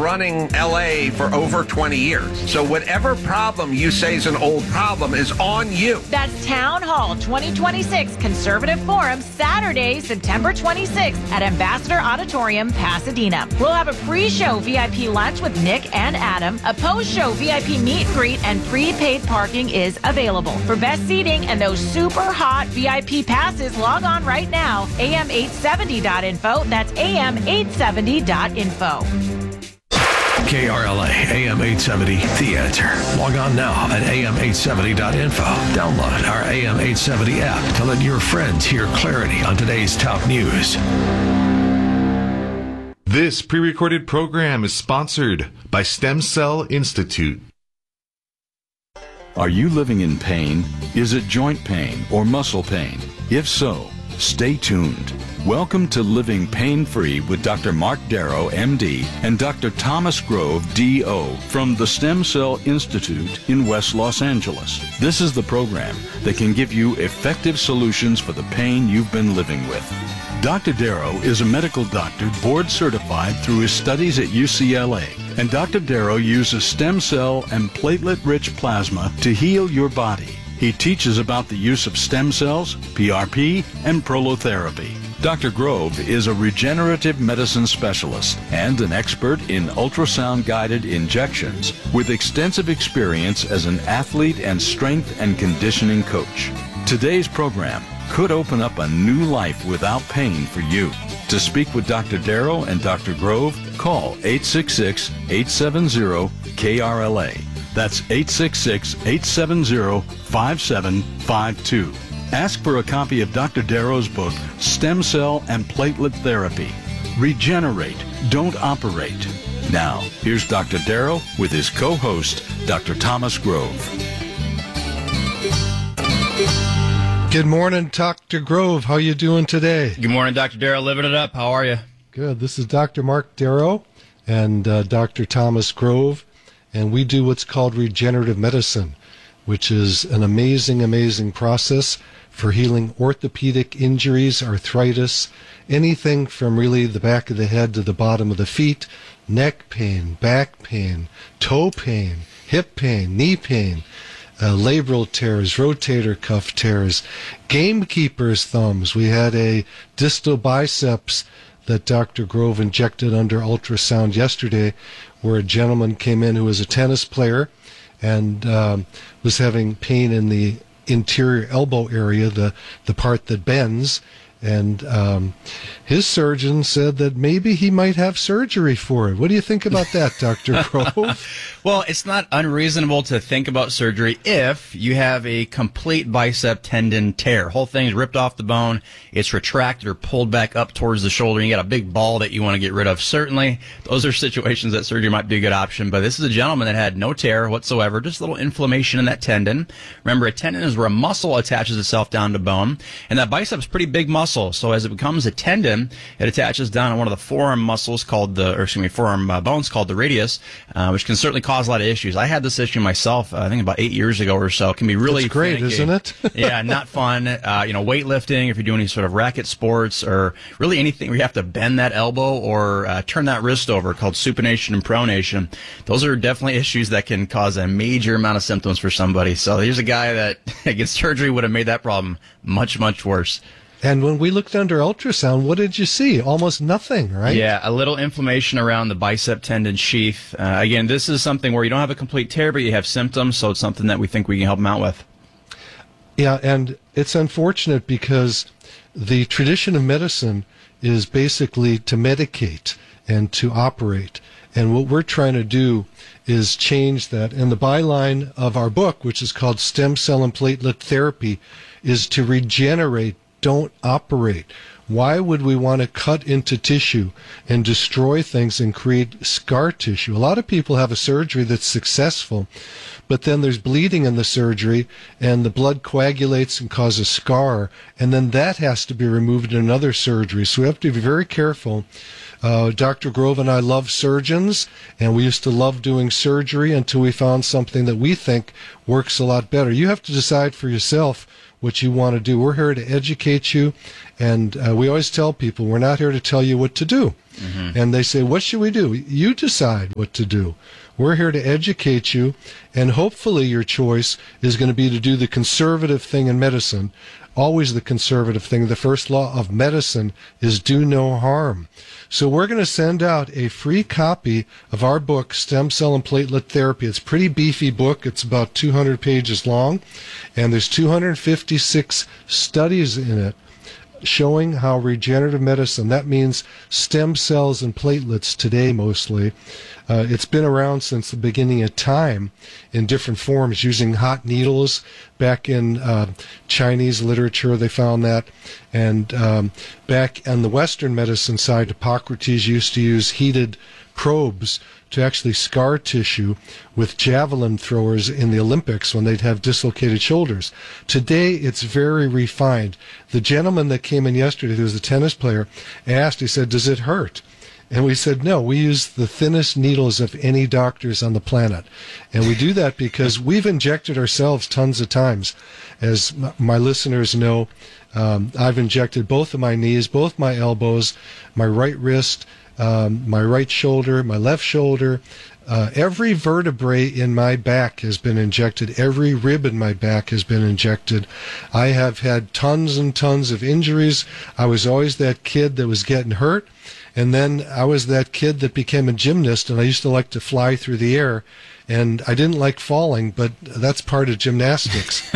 running LA for over 20 years. So whatever problem you say is an old problem is on you. That's Town Hall 2026 Conservative Forum, Saturday, September 26th at Ambassador Auditorium, Pasadena. We'll have a pre-show VIP lunch with Nick and Adam. A post-show VIP meet and greet and prepaid parking is available. For best seating and those super hot VIP passes, log on right now, am870.info. That's am870.info. KRLA AM 870, The Answer. Log on now at am870.info. Download our AM 870 app to let your friends hear clarity on today's top news. This pre-recorded program is sponsored by Stem Cell Institute. Are you living in pain? Is it joint pain or muscle pain? If so, stay tuned. Welcome to Living Pain-Free with Dr. Mark Darrow, MD, and Dr. Thomas Grove, DO, from the Stem Cell Institute in West Los Angeles. This is the program that can give you effective solutions for the pain you've been living with. Dr. Darrow is a medical doctor board certified through his studies at UCLA, and Dr. Darrow uses stem cell and platelet-rich plasma to heal your body. He teaches about the use of stem cells, PRP, and prolotherapy. Dr. Grove is a regenerative medicine specialist and an expert in ultrasound-guided injections with extensive experience as an athlete and strength and conditioning coach. Today's program could open up a new life without pain for you. To speak with Dr. Darrow and Dr. Grove, call 866-870-KRLA. That's 866-870-5752. Ask for a copy of Dr. Darrow's book, Stem Cell and Platelet Therapy. Regenerate, don't operate. Now, here's Dr. Darrow with his co-host, Dr. Thomas Grove. Good morning, Dr. Grove. How you doing today? Good morning, Dr. Darrow. Living it up. How are you? Good. This is Dr. Mark Darrow and Dr. Thomas Grove, and we do what's called regenerative medicine, which is an amazing, amazing process for healing orthopedic injuries, arthritis, anything from really the back of the head to the bottom of the feet, neck pain, back pain, toe pain, hip pain, knee pain, labral tears, rotator cuff tears, gamekeeper's thumbs. We had a distal biceps that Dr. Grove injected under ultrasound yesterday, where a gentleman came in who was a tennis player and was having pain in the interior elbow area, the part that bends. And his surgeon said that maybe he might have surgery for it. What do you think about that, Dr. Grove? Well, it's not unreasonable to think about surgery if you have a complete bicep tendon tear. Whole thing's ripped off the bone, it's retracted or pulled back up towards the shoulder, and you got a big ball that you want to get rid of. Certainly, those are situations that surgery might be a good option, but this is a gentleman that had no tear whatsoever, just a little inflammation in that tendon. Remember, a tendon is where a muscle attaches itself down to bone, and that bicep's pretty big muscle, so as it becomes a tendon, it attaches down on one of the forearm muscles called forearm bones called the radius, which can certainly cause a lot of issues. I had this issue myself, I think about 8 years ago or so. It can be really That's great, finicky. Isn't it? Yeah, not fun. Weightlifting, if you're doing any sort of racket sports or really anything where you have to bend that elbow or turn that wrist over, called supination and pronation, those are definitely issues that can cause a major amount of symptoms for somebody. So here's a guy that against surgery would have made that problem much, much worse. And when we looked under ultrasound, what did you see? Almost nothing, right? Yeah, a little inflammation around the bicep tendon sheath. Again, this is something where you don't have a complete tear, but you have symptoms, so it's something that we think we can help him out with. Yeah, and it's unfortunate because the tradition of medicine is basically to medicate and to operate. And what we're trying to do is change that. And the byline of our book, which is called Stem Cell and Platelet Therapy, is to regenerate, don't operate. Why would we want to cut into tissue and destroy things and create scar tissue? A lot of people have a surgery that's successful, but then there's bleeding in the surgery and the blood coagulates and causes a scar, and then that has to be removed in another surgery. So we have to be very careful Dr. Grove and I love surgeons, and we used to love doing surgery until we found something that we think works a lot better. You have to decide for yourself what you want to do. We're here to educate you, and we always tell people we're not here to tell you what to do. Mm-hmm. And they say, what should we do? You decide what to do. We're here to educate you, and hopefully your choice is going to be to do the conservative thing in medicine. Always the conservative thing. The first law of medicine is do no harm. So we're going to send out a free copy of our book, Stem Cell and Platelet Therapy. It's a pretty beefy book. It's about 200 pages long, and there's 256 studies in it showing how regenerative medicine, that means stem cells and platelets today mostly, it's been around since the beginning of time in different forms, using hot needles. Back in Chinese literature, they found that. And back on the Western medicine side, Hippocrates used to use heated probes to actually scar tissue with javelin throwers in the Olympics when they'd have dislocated shoulders. Today, it's very refined. The gentleman that came in yesterday, who was a tennis player, asked, he said, does it hurt? And we said, no, we use the thinnest needles of any doctors on the planet. And we do that because we've injected ourselves tons of times. As my listeners know, I've injected both of my knees, both my elbows, my right wrist, my right shoulder, my left shoulder. Every vertebrae in my back has been injected. Every rib in my back has been injected. I have had tons and tons of injuries. I was always that kid that was getting hurt. And then I was that kid that became a gymnast, and I used to like to fly through the air. And I didn't like falling, but that's part of gymnastics.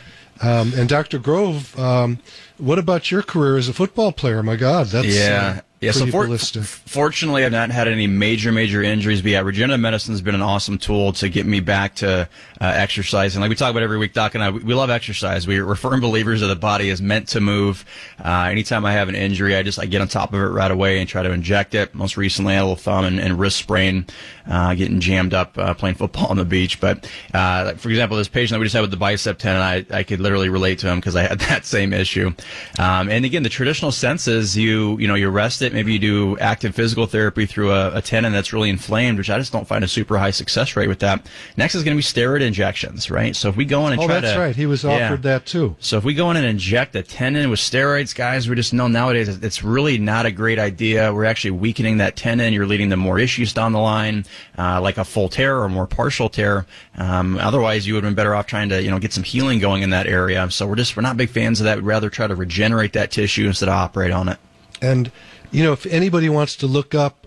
And Dr. Grove, what about your career as a football player? My God, that's so fortunately, I've not had any major injuries, but regenerative medicine has been an awesome tool to get me back to exercising. Like we talk about every week, Doc and I, we love exercise. We're firm believers that the body is meant to move. Anytime I have an injury, I get on top of it right away and try to inject it. Most recently, I had a little thumb and wrist sprain, getting jammed up playing football on the beach. But for example, this patient that we just had with the bicep tendon, I could literally relate to him because I had that same issue. And again, the traditional sense is you rest it. Maybe you do active physical therapy through a tendon that's really inflamed, which I just don't find a super high success rate with that. Next is going to be steroid injections, right? So if we go in and try to... Oh, that's right. He was offered that too. So if we go in and inject a tendon with steroids, guys, we just know nowadays it's really not a great idea. We're actually weakening that tendon. You're leading to more issues down the line, like a full tear or more partial tear. Otherwise, you would have been better off trying to, get some healing going in that area. So we're not big fans of that. We'd rather try to regenerate that tissue instead of operate on it. And if anybody wants to look up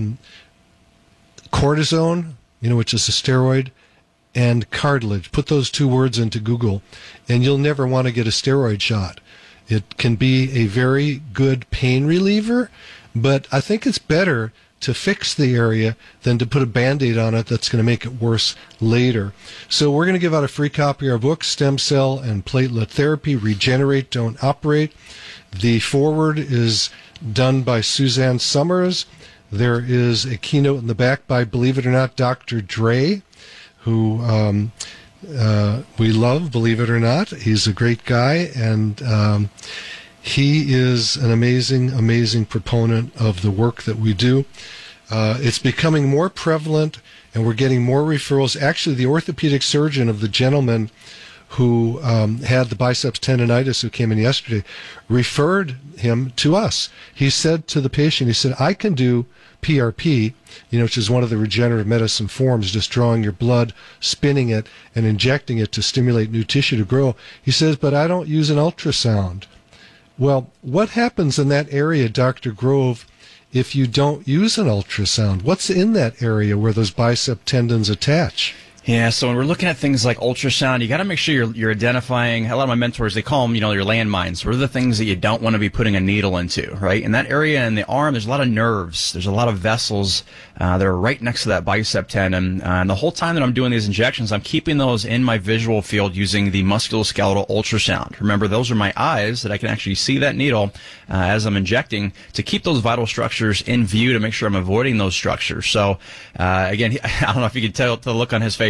cortisone, which is a steroid, and cartilage, put those two words into Google, and you'll never want to get a steroid shot. It can be a very good pain reliever, but I think it's better to fix the area than to put a Band-Aid on it that's going to make it worse later. So we're going to give out a free copy of our book, Stem Cell and Platelet Therapy, Regenerate, Don't Operate. The foreword is done by Suzanne Summers. There is a keynote in the back by, believe it or not, Dr. Dre, who we love, believe it or not. He's a great guy, and he is an amazing proponent of the work that we do. It's becoming more prevalent, and we're getting more referrals. Actually, the orthopedic surgeon of the gentleman who had the biceps tendonitis, who came in yesterday, referred him to us. He said to the patient, he said, I can do PRP, which is one of the regenerative medicine forms, just drawing your blood, spinning it, and injecting it to stimulate new tissue to grow. He says, but I don't use an ultrasound. Well, what happens in that area, Dr. Grove, if you don't use an ultrasound? What's in that area where those bicep tendons attach? Yeah, so when we're looking at things like ultrasound, you got to make sure you're identifying. A lot of my mentors, they call them, your landmines. What are the things that you don't want to be putting a needle into, right? In that area in the arm, there's a lot of nerves. There's a lot of vessels that are right next to that bicep tendon. And the whole time that I'm doing these injections, I'm keeping those in my visual field using the musculoskeletal ultrasound. Remember, those are my eyes that I can actually see that needle as I'm injecting to keep those vital structures in view to make sure I'm avoiding those structures. So, again, I don't know if you can tell the look on his face.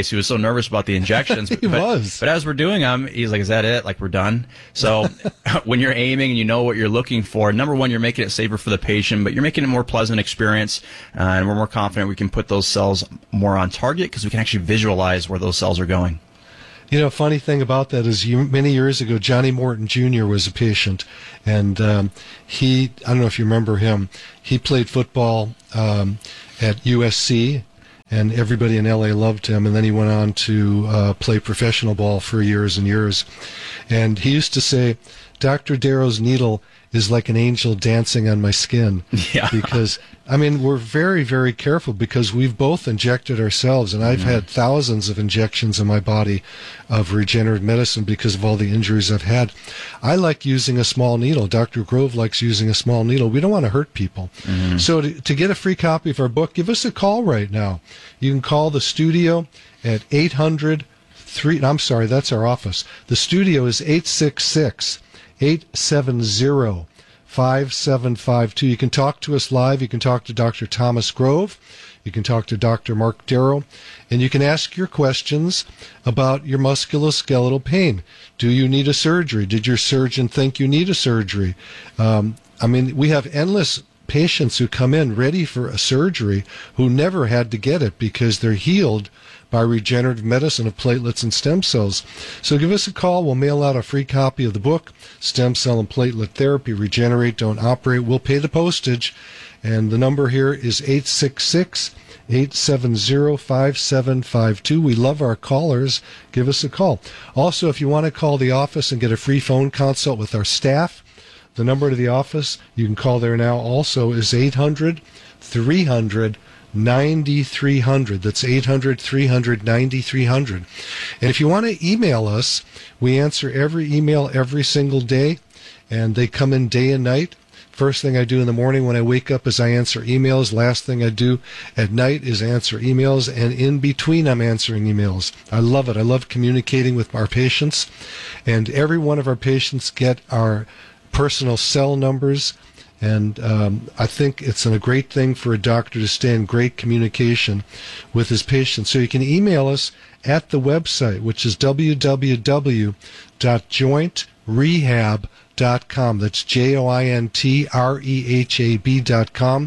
face. He was so nervous about the injections. He was. But as we're doing them, he's like, is that it? Like, we're done? So when you're aiming and you know what you're looking for, number one, you're making it safer for the patient, but you're making it a more pleasant experience, and we're more confident we can put those cells more on target because we can actually visualize where those cells are going. You know, funny thing about that is many years ago, Johnny Morton Jr. was a patient, and I don't know if you remember him, he played football at USC, and everybody in LA loved him, and then he went on to play professional ball for years and years. And he used to say, Dr. Darrow's needle is like an angel dancing on my skin. Yeah. Because, I mean, we're very, very careful because we've both injected ourselves, and I've had thousands of injections in my body of regenerative medicine because of all the injuries I've had. I like using a small needle. Dr. Grove likes using a small needle. We don't want to hurt people. So to get a free copy of our book, give us a call right now. You can call the studio at 800-3, I'm sorry, that's our office. The studio is 866-870-5752. You can talk to us live. You can talk to Dr. Thomas Grove. You can talk to Dr. Mark Darrow. And you can ask your questions about your musculoskeletal pain. Do you need a surgery? Did your surgeon think you need a surgery? I mean, we have endless patients who come in ready for a surgery who never had to get it because they're healed by regenerative medicine of platelets and stem cells. So give us a call. We'll mail out a free copy of the book, Stem Cell and Platelet Therapy, Regenerate, Don't Operate. We'll pay the postage. And the number here is 866-870-5752. We love our callers. Give us a call. Also, if you want to call the office and get a free phone consult with our staff, the number to the office, you can call there now also, is 800-300-9300. That's 800-300-9300. And if you want to email us, we answer every email every single day, and they come in day and night. First thing I do in the morning when I wake up is I answer emails. Last thing I do at night is answer emails, and in between I'm answering emails. I love it. I love communicating with our patients, and every one of our patients get our personal cell numbers, and I think it's a great thing for a doctor to stay in great communication with his patients. So you can email us at the website, which is www.jointrehab.com. That's jointrehab.com,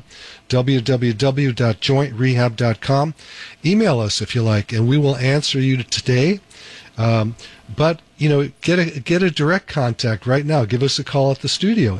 www.jointrehab.com. Email us if you like, and we will answer you today. But, you know, get a direct contact right now. Give us a call at the studio,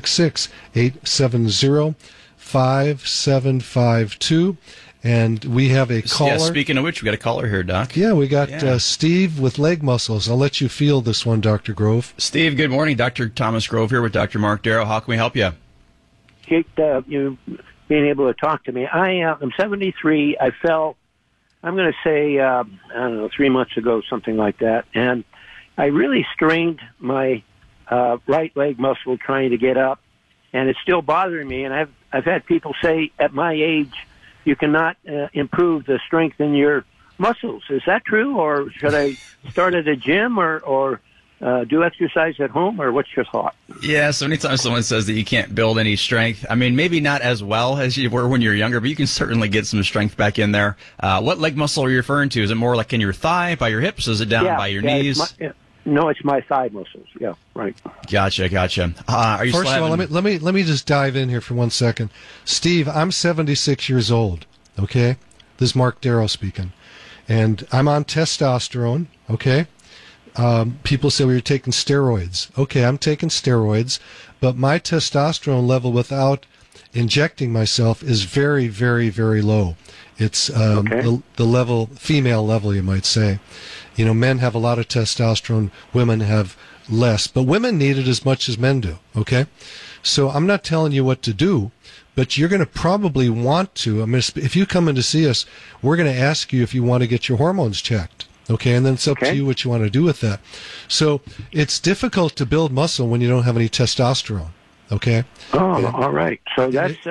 866-870-5752. And we have a caller. Yeah, speaking of which, we got a caller here, Doc. Yeah, we got Steve with leg muscles. I'll let you feel this one, Dr. Grove. Steve, good morning. Dr. Thomas Grove here with Dr. Mark Darrow. How can we help you? Kate, you being able to talk to me. I'm 73. I fell, I'm going to say, I don't know, 3 months ago, something like that. And I really strained my right leg muscle trying to get up, and it's still bothering me. And I've had people say at my age, you cannot improve the strength in your muscles. Is that true, or should I start at a gym or do exercise at home, or what's your thought? Yeah, so anytime someone says that you can't build any strength, I mean, maybe not as well as you were when you were younger, but you can certainly get some strength back in there. What leg muscle are you referring to? Is it more like in your thigh, by your hips? Is it down by your knees? No, it's my thigh muscles. Yeah, right. Gotcha. Are you First of all, let me just dive in here for 1 second. Steve, I'm 76 years old, okay? This is Mark Darrow speaking. And I'm on testosterone, okay? People say, well, you're taking steroids. Okay, I'm taking steroids, but my testosterone level without injecting myself is very, very, very low. It's the level, female level, you might say. You know, men have a lot of testosterone, women have less, but women need it as much as men do, okay? So I'm not telling you what to do, but you're going to probably want to. I mean, if you come in to see us, we're going to ask you if you want to get your hormones checked, okay? And then it's up to you what you want to do with that. So it's difficult to build muscle when you don't have any testosterone, okay? Oh, all right. So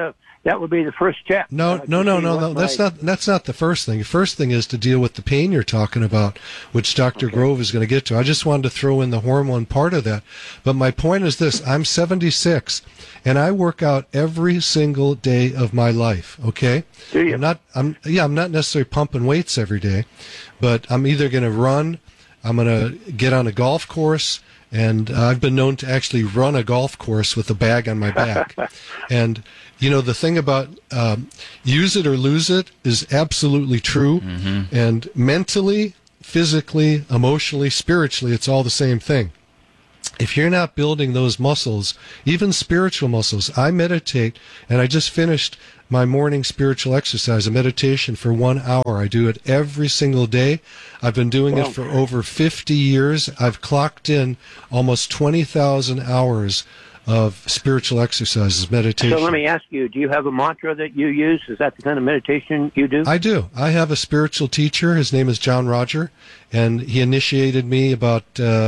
that would be the first step. No. That's not the first thing. The first thing is to deal with the pain you're talking about, which Dr. Grove is going to get to. I just wanted to throw in the hormone part of that. But my point is this: I'm 76, and I work out every single day of my life. Okay? Do you? I'm not necessarily pumping weights every day, but I'm either going to run, I'm going to get on a golf course. And I've been known to actually run a golf course with a bag on my back. And, the thing about use it or lose it is absolutely true. Mm-hmm. And mentally, physically, emotionally, spiritually, it's all the same thing. If you're not building those muscles, even spiritual muscles, I meditate, and I just finished my morning spiritual exercise, a meditation for 1 hour. I do it every single day. I've been doing it for over 50 years. I've clocked in almost 20,000 hours of spiritual exercises, meditation. So let me ask you, do you have a mantra that you use? Is that the kind of meditation you do? I do. I have a spiritual teacher. His name is John Roger, and he initiated me about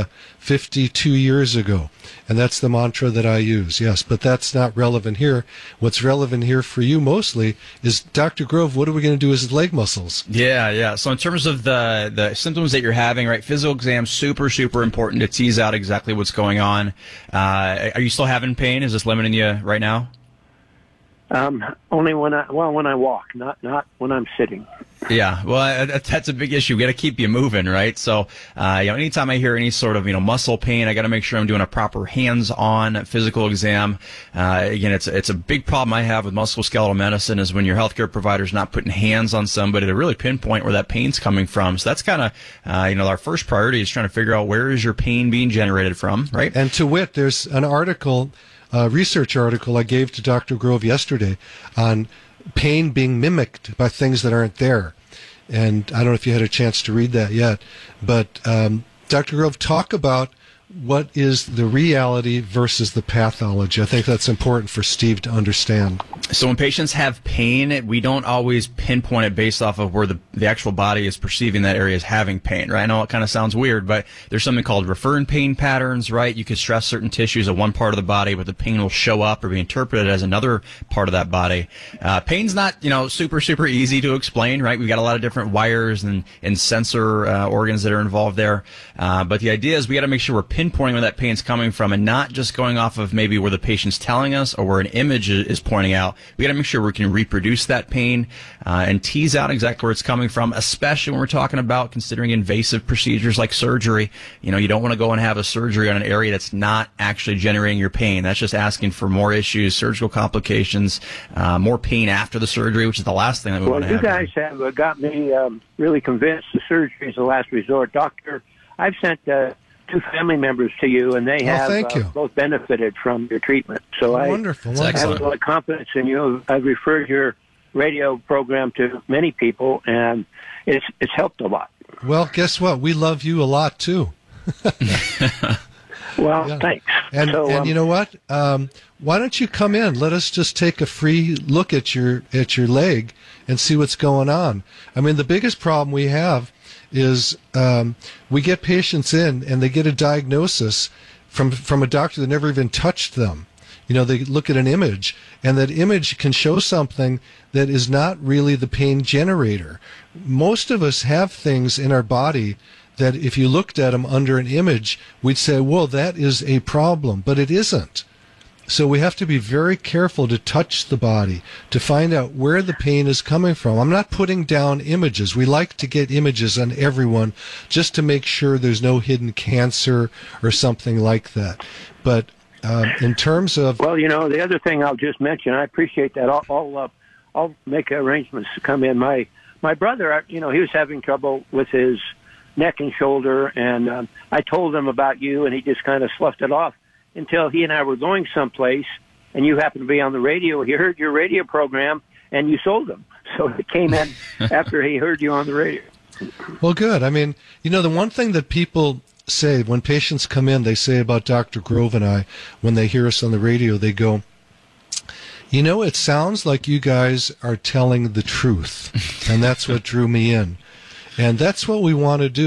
52 years ago. And that's the mantra that I use, yes. But that's not relevant here. What's relevant here for you mostly is, Dr. Grove, what are we going to do with his leg muscles? Yeah. So in terms of the symptoms that you're having, right, physical exam, super, super important to tease out exactly what's going on. Are you still having pain? Is this limiting you right now? Only when I walk, not when I'm sitting. Yeah, well, that's a big issue. We got to keep you moving, right? So, anytime I hear any sort of, muscle pain, I got to make sure I'm doing a proper hands-on physical exam. Again, it's a big problem I have with musculoskeletal medicine is when your healthcare provider's not putting hands on somebody to really pinpoint where that pain's coming from. So that's kind of, our first priority is trying to figure out where is your pain being generated from, right? And to wit, there's an article, research article I gave to Dr. Grove yesterday on pain being mimicked by things that aren't there. And I don't know if you had a chance to read that yet, but Dr. Grove, talk about what is the reality versus the pathology. I think that's important for Steve to understand. So when patients have pain, we don't always pinpoint it based off of where the actual body is perceiving that area as having pain, right? I know it kind of sounds weird, but there's something called referent pain patterns, right? You can stress certain tissues of one part of the body, but the pain will show up or be interpreted as another part of that body. Pain's not, super, super easy to explain, right? We've got a lot of different wires and sensor organs that are involved there. But the idea is we got to make sure we're pinpointing where that pain's coming from and not just going off of maybe where the patient's telling us or where an image is pointing out. We got to make sure we can reproduce that pain and tease out exactly where it's coming from, especially when we're talking about considering invasive procedures like surgery. You don't want to go and have a surgery on an area that's not actually generating your pain. That's just asking for more issues, surgical complications, more pain after the surgery, which is the last thing that we want to have. Well, you guys have got me really convinced the surgery is the last resort. Doctor, I've sent 2 family members to you, and they have both benefited from your treatment. So wonderful. I have a lot of confidence in you. I've referred your radio program to many people, and it's helped a lot. Well, guess what? We love you a lot, too. Well, yeah. Thanks. And you know what? Why don't you come in? Let us just take a free look at your leg and see what's going on. I mean, the biggest problem we have is we get patients in and they get a diagnosis from a doctor that never even touched them. They look at an image, and that image can show something that is not really the pain generator. Most of us have things in our body that if you looked at them under an image, we'd say, well, that is a problem, but it isn't. So we have to be very careful to touch the body to find out where the pain is coming from. I'm not putting down images. We like to get images on everyone just to make sure there's no hidden cancer or something like that. But in terms of... Well, the other thing I'll just mention, I appreciate that. I'll make arrangements to come in. My brother, he was having trouble with his neck and shoulder, and I told him about you, and he just kind of sloughed it off until he and I were going someplace, and you happened to be on the radio. He heard your radio program, and you sold him. So it came in after he heard you on the radio. Well, good. I mean, the one thing that people say when patients come in, they say about Dr. Grove and I, when they hear us on the radio, they go, it sounds like you guys are telling the truth, and that's what drew me in. And that's what we want to do.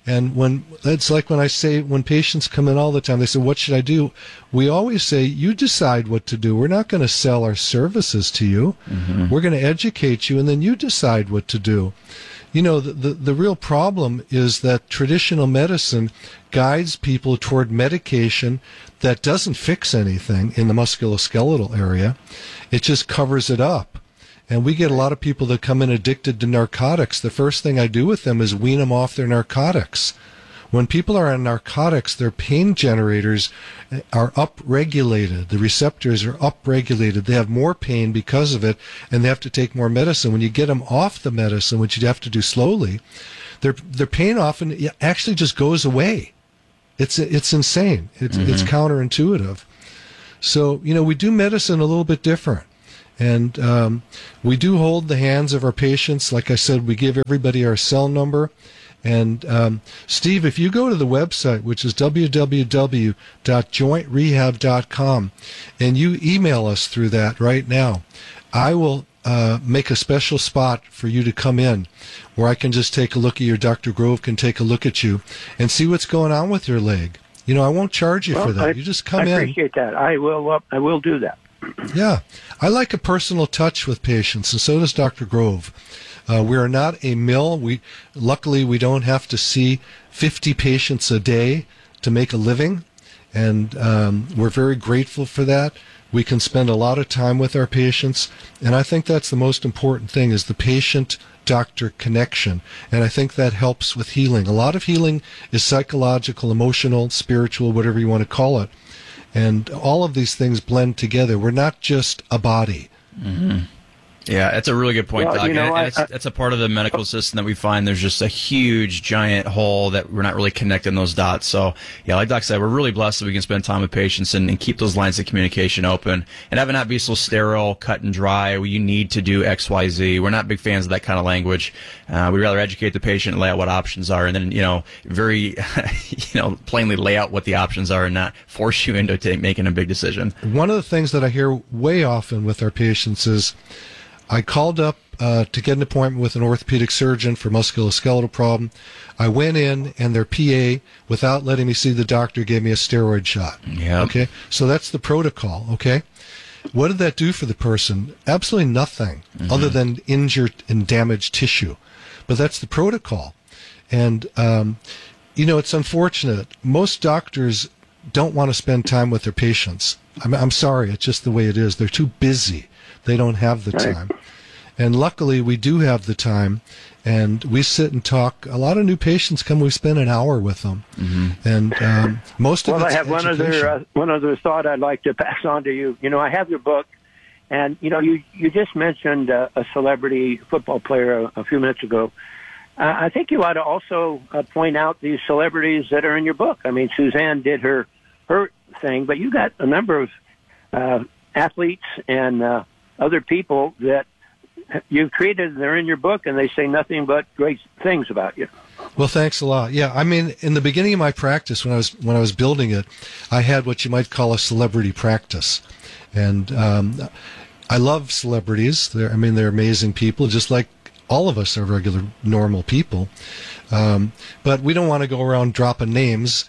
And it's like when I say, when patients come in all the time, they say, what should I do? We always say, you decide what to do. We're not going to sell our services to you. Mm-hmm. We're going to educate you, and then you decide what to do. You know, the real problem is that traditional medicine guides people toward medication that doesn't fix anything in the musculoskeletal area. It just covers it up. And we get a lot of people that come in addicted to narcotics. The first thing I do with them is wean them off their narcotics. When people are on narcotics, their pain generators are upregulated. The receptors are upregulated. They have more pain because of it, and they have to take more medicine. When you get them off the medicine, which you have to do slowly, their pain often actually just goes away. It's insane. It's counterintuitive. So, you know, we do medicine a little bit different. And we do hold the hands of our patients. Like I said, we give everybody our cell number. And Steve, if you go to the website, which is www.jointrehab.com, and you email us through that right now, I will make a special spot for you to come in where I can just take a look at you. Dr. Grove can take a look at you and see what's going on with your leg. You know, I won't charge you for that. You just come in. I appreciate that. I will do that. Yeah, I like a personal touch with patients, and so does Dr. Grove. We are not a mill. Luckily, we don't have to see 50 patients a day to make a living, and we're very grateful for that. We can spend a lot of time with our patients, and I think that's the most important thing, is the patient-doctor connection, and I think that helps with healing. A lot of healing is psychological, emotional, spiritual, whatever you want to call it. And all of these things blend together. We're not just a body. Mm-hmm. Yeah, that's a really good point, well, Doc. You know, that's a part of the medical system that we find there's just a huge, giant hole that we're not really connecting those dots. So, yeah, like Doc said, we're really blessed that we can spend time with patients and keep those lines of communication open and have it not be so sterile, cut and dry. You need to do X, Y, Z. We're not big fans of that kind of language. We'd rather educate the patient and lay out what options are, and then, you know, very, plainly lay out what the options are and not force you into making a big decision. One of the things that I hear way often with our patients is, I called up to get an appointment with an orthopedic surgeon for musculoskeletal problem. I went in, and their PA, without letting me see the doctor, gave me a steroid shot. Yeah. Okay? So that's the protocol, okay? What did that do for the person? Absolutely nothing, other than injured and damaged tissue. But that's the protocol. And, it's unfortunate. Most doctors don't want to spend time with their patients. I'm sorry, it's just the way it is. They're too busy. They don't have the time. And luckily, we do have the time, and we sit and talk. A lot of new patients come, we spend an hour with them. Mm-hmm. And most of it's I have education. one other thought I'd like to pass on to you. You know, I have your book, and, you just mentioned a celebrity football player a few minutes ago. I think you ought to also point out these celebrities that are in your book. I mean, Suzanne did her thing, but you got a number of athletes and other people that you've treated, they're in your book, and they say nothing but great things about you. Well, thanks a lot. Yeah, I mean, in the beginning of my practice, when I was building it, I had what you might call a celebrity practice, and I love celebrities. They're amazing people, just like all of us are regular, normal people. But we don't want to go around dropping names.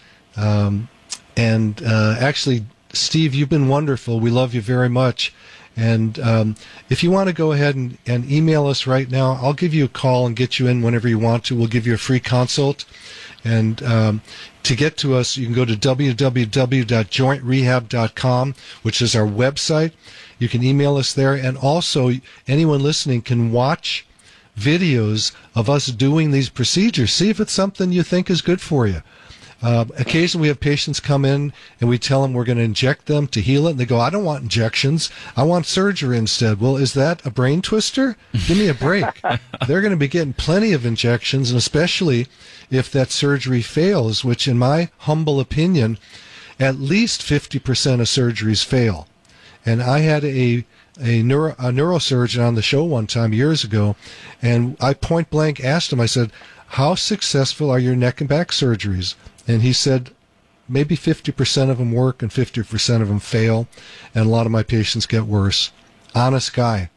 Actually, Steve, you've been wonderful. We love you very much. And if you want to go ahead and email us right now, I'll give you a call and get you in whenever you want to. We'll give you a free consult. And to get to us, you can go to www.jointrehab.com, which is our website. You can email us there. And also, anyone listening can watch videos of us doing these procedures. See if it's something you think is good for you. Occasionally we have patients come in and we tell them we're going to inject them to heal it, and they go, I don't want injections. I want surgery instead. Well, is that a brain twister? Give me a break. They're going to be getting plenty of injections, and especially if that surgery fails, which in my humble opinion, at least 50% of surgeries fail. And I had a neurosurgeon on the show one time years ago, and I point blank asked him, I said, how successful are your neck and back surgeries? And he said, maybe 50% of them work and 50% of them fail, and a lot of my patients get worse. Honest guy.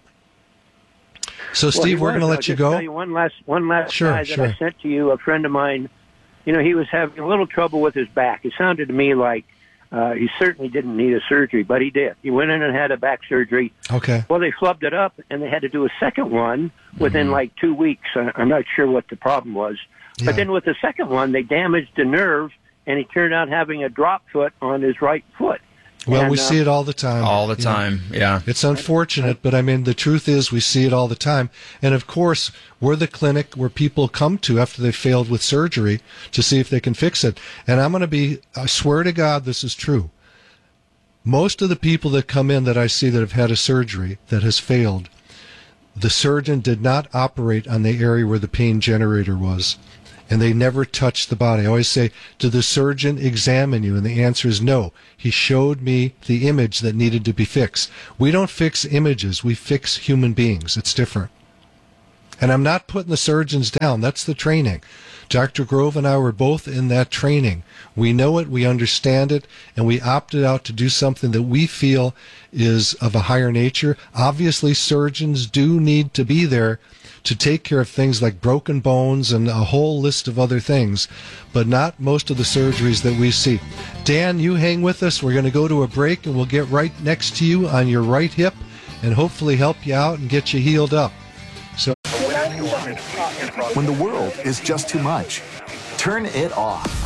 So, Steve, we're going to let you go. Tell you one last sure, guy that I sent to you. A friend of mine he was having a little trouble with his back. It sounded to me like he certainly didn't need a surgery, but he did. He went in and had a back surgery. Okay. Well, they flubbed it up, and they had to do a second one within like 2 weeks. I'm not sure what the problem was. Yeah. But then with the second one, they damaged the nerve, and he turned out having a drop foot on his right foot. Well, and, we see it all the time. All the time, yeah. It's unfortunate, but I mean, the truth is we see it all the time. And of course, we're the clinic where people come to after they've failed with surgery to see if they can fix it. And I swear to God, this is true. Most of the people that come in that I see that have had a surgery that has failed, the surgeon did not operate on the area where the pain generator was. And they never touch the body. I always say, did the surgeon examine you? And the answer is no. He showed me the image that needed to be fixed. We don't fix images. We fix human beings. It's different. And I'm not putting the surgeons down. That's the training. Dr. Grove and I were both in that training. We know it, we understand it, and we opted out to do something that we feel is of a higher nature. Obviously, surgeons do need to be there to take care of things like broken bones and a whole list of other things, but not most of the surgeries that we see. Dan, you hang with us. We're going to go to a break, and we'll get right next to you on your right hip and hopefully help you out and get you healed up. So, when the world is just too much, turn it off.